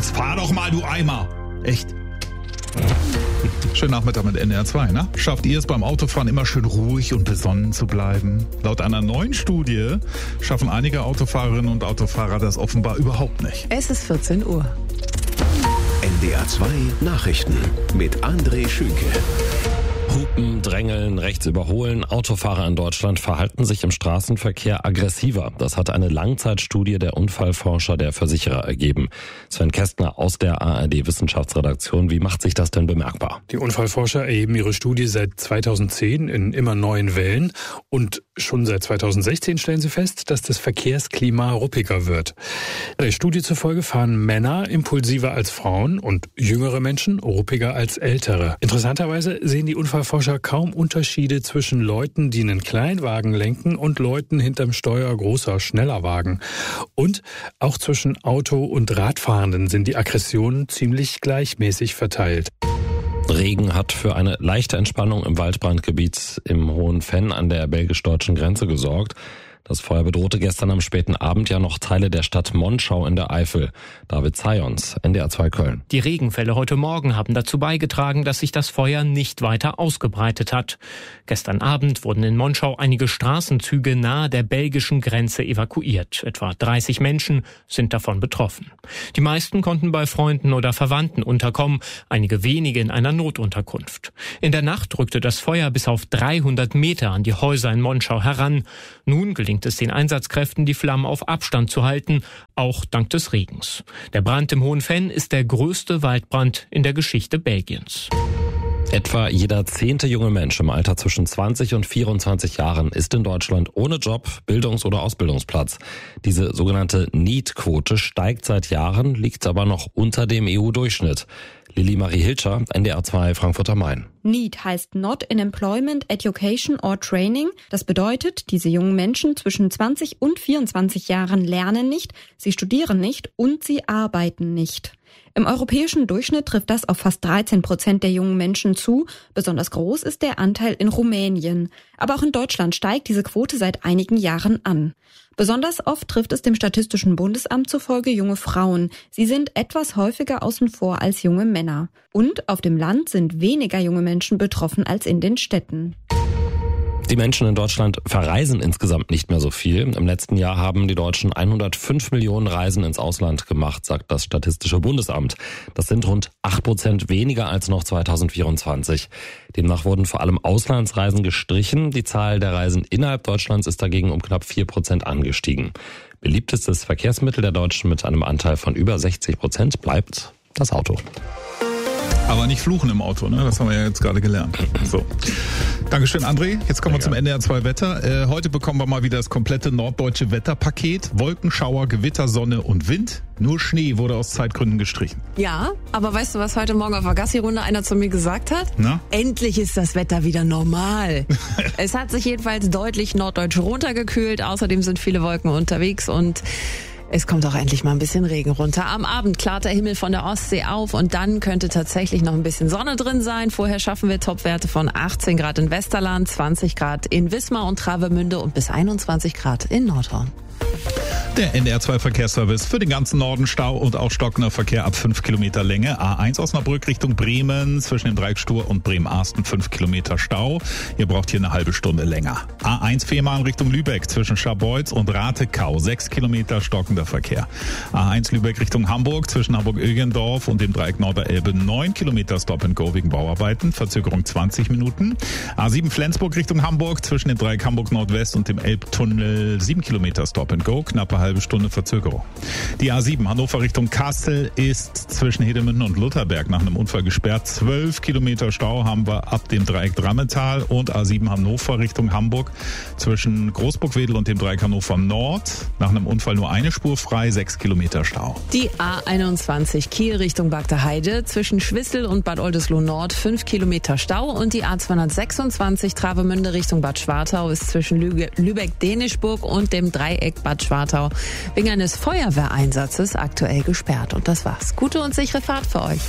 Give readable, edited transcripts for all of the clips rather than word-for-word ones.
Jetzt fahr doch mal, du Eimer. Echt? Schönen Nachmittag mit NDR 2, ne? Schafft ihr es beim Autofahren immer schön ruhig und besonnen zu bleiben? Laut einer neuen Studie schaffen einige Autofahrerinnen und Autofahrer das offenbar überhaupt nicht. Es ist 14 Uhr. NDR 2 Nachrichten mit André Schünke. Hupen, drängeln, rechts überholen. Autofahrer in Deutschland verhalten sich im Straßenverkehr aggressiver. Das hat eine Langzeitstudie der Unfallforscher der Versicherer ergeben. Sven Kästner aus der ARD-Wissenschaftsredaktion. Wie macht sich das denn bemerkbar? Die Unfallforscher erheben ihre Studie seit 2010 in immer neuen Wellen. Und schon seit 2016 stellen sie fest, dass das Verkehrsklima ruppiger wird. Der Studie zufolge fahren Männer impulsiver als Frauen und jüngere Menschen ruppiger als ältere. Interessanterweise sehen die Unfallforscher kaum Unterschiede zwischen Leuten, die einen Kleinwagen lenken, und Leuten hinterm Steuer großer, schneller Wagen. Und auch zwischen Auto- und Radfahrenden sind die Aggressionen ziemlich gleichmäßig verteilt. Regen hat für eine leichte Entspannung im Waldbrandgebiet im Hohen Venn an der belgisch-deutschen Grenze gesorgt. Das Feuer bedrohte gestern am späten Abend ja noch Teile der Stadt Monschau in der Eifel. David Zayons, NDR 2 Köln. Die Regenfälle heute Morgen haben dazu beigetragen, dass sich das Feuer nicht weiter ausgebreitet hat. Gestern Abend wurden in Monschau einige Straßenzüge nahe der belgischen Grenze evakuiert. Etwa 30 Menschen sind davon betroffen. Die meisten konnten bei Freunden oder Verwandten unterkommen, einige wenige in einer Notunterkunft. In der Nacht rückte das Feuer bis auf 300 Meter an die Häuser in Monschau heran. Nun gelingt es den Einsatzkräften, die Flammen auf Abstand zu halten, auch dank des Regens. Der Brand im Hohen Venn ist der größte Waldbrand in der Geschichte Belgiens. Etwa jeder 10. junge Mensch im Alter zwischen 20 und 24 Jahren ist in Deutschland ohne Job, Bildungs- oder Ausbildungsplatz. Diese sogenannte NEET-Quote steigt seit Jahren, liegt aber noch unter dem EU-Durchschnitt. Lili Marie Hilscher, NDR 2 Frankfurt am Main. NEET heißt Not in Employment, Education or Training. Das bedeutet, diese jungen Menschen zwischen 20 und 24 Jahren lernen nicht, sie studieren nicht und sie arbeiten nicht. Im europäischen Durchschnitt trifft das auf fast 13% der jungen Menschen zu. Besonders groß ist der Anteil in Rumänien. Aber auch in Deutschland steigt diese Quote seit einigen Jahren an. Besonders oft trifft es dem Statistischen Bundesamt zufolge junge Frauen. Sie sind etwas häufiger außen vor als junge Männer. Und auf dem Land sind weniger junge Menschen betroffen als in den Städten. Die Menschen in Deutschland verreisen insgesamt nicht mehr so viel. Im letzten Jahr haben die Deutschen 105 Millionen Reisen ins Ausland gemacht, sagt das Statistische Bundesamt. Das sind rund 8% weniger als noch 2024. Demnach wurden vor allem Auslandsreisen gestrichen. Die Zahl der Reisen innerhalb Deutschlands ist dagegen um knapp 4% angestiegen. Beliebtestes Verkehrsmittel der Deutschen mit einem Anteil von über 60% bleibt das Auto. Aber nicht fluchen im Auto, ne? Das haben wir ja jetzt gerade gelernt. So. Dankeschön, André. Jetzt kommen wir zum NDR 2 Wetter. Heute bekommen wir mal wieder das komplette norddeutsche Wetterpaket. Wolkenschauer, Gewitter, Sonne und Wind. Nur Schnee wurde aus Zeitgründen gestrichen. Ja, aber weißt du, was heute Morgen auf der Gassi-Runde einer zu mir gesagt hat? Na? Endlich ist das Wetter wieder normal. Es hat sich jedenfalls deutlich norddeutsch runtergekühlt. Außerdem sind viele Wolken unterwegs und es kommt auch endlich mal ein bisschen Regen runter. Am Abend klart der Himmel von der Ostsee auf und dann könnte tatsächlich noch ein bisschen Sonne drin sein. Vorher schaffen wir Topwerte von 18 Grad in Westerland, 20 Grad in Wismar und Travemünde und bis 21 Grad in Nordhorn. Der NDR 2 Verkehrsservice für den ganzen Norden Stau und auch stockender Verkehr ab 5 Kilometer Länge. A1 Osnabrück Richtung Bremen zwischen dem Dreieck Stur und Bremen-Arsten 5 Kilometer Stau. Ihr braucht hier eine halbe Stunde länger. A1 Fehmarn Richtung Lübeck zwischen Scharbeutz und Rathekau 6 Kilometer stockender Verkehr. A1 Lübeck Richtung Hamburg zwischen Hamburg-Ögendorf und dem Dreieck Norderelbe 9 Kilometer Stop and Go wegen Bauarbeiten. Verzögerung 20 Minuten. A7 Flensburg Richtung Hamburg zwischen dem Dreieck Hamburg Nordwest und dem Elbtunnel 7 Kilometer Stop and Go. Knappe halbe Stunde Verzögerung. Die A7 Hannover Richtung Kassel ist zwischen Hedemünden und Lutherberg nach einem Unfall gesperrt. 12 Kilometer Stau haben wir ab dem Dreieck Drammetal und A7 Hannover Richtung Hamburg zwischen Großburgwedel und dem Dreieck Hannover Nord. Nach einem Unfall nur eine Spur frei, 6 Kilometer Stau. Die A21 Kiel Richtung Bagdaheide zwischen Schwissel und Bad Oldesloe Nord 5 Kilometer Stau und die A226 Travemünde Richtung Bad Schwartau ist zwischen Lübeck-Dänischburg und dem Dreieck Bad Schwartau wegen eines Feuerwehreinsatzes aktuell gesperrt. Und das war's. Gute und sichere Fahrt für euch.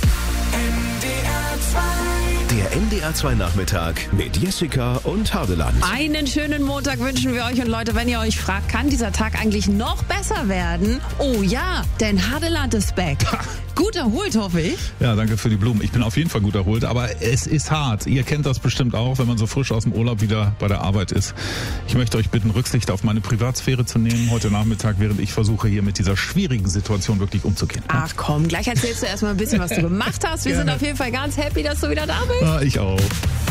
Der NDR 2 Nachmittag mit Jessica und Hardeland. Einen schönen Montag wünschen wir euch. Und Leute, wenn ihr euch fragt, kann dieser Tag eigentlich noch besser werden? Oh ja, denn Hardeland ist back. Gut erholt, hoffe ich. Ja, danke für die Blumen. Ich bin auf jeden Fall gut erholt, aber es ist hart. Ihr kennt das bestimmt auch, wenn man so frisch aus dem Urlaub wieder bei der Arbeit ist. Ich möchte euch bitten, Rücksicht auf meine Privatsphäre zu nehmen heute Nachmittag, während ich versuche, hier mit dieser schwierigen Situation wirklich umzugehen. Ach komm, gleich erzählst du erstmal ein bisschen, was du gemacht hast. Wir sind auf jeden Fall ganz happy, dass du wieder da bist. Ich auch.